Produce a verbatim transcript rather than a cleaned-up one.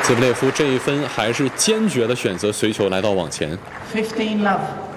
兹布列夫这一分还是坚决的选择随球来到网前。 fifteen love。